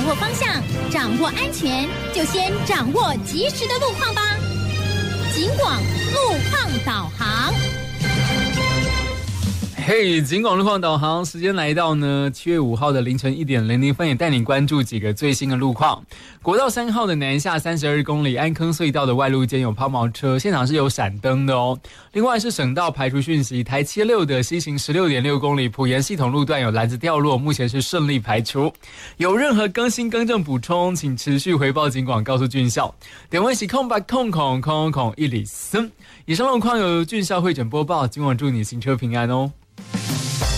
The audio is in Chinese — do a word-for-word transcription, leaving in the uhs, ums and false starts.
握方向，掌握安全，就先掌握及时的路况吧。警广路况导航。 嘿，警广路况导航时间来到呢，七月五号的凌晨一点零零分，也带你关注几个最新的路况。国道三号的南下三十二公里安坑隧道的外路间有抛锚车，现场是有闪灯的哦。另外是省道排除讯息，台七六的西行十六点六公里埔盐系统路段有篮子掉落，目前是顺利排除。有任何更新更正补充，请持续回报警广告诉俊校。点位是空白空空空空一里森。以上路况由俊校会诊播报，今晚祝你行车平安哦。